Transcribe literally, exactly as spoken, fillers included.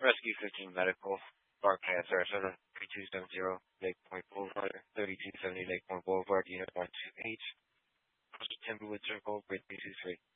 Rescue fifteen Medical, Park Panther, thirty-two seventy Lake Point Boulevard, thirty-two seventy Lake Point Boulevard, Unit one two eight, Timberwood Circle, Grid three two three.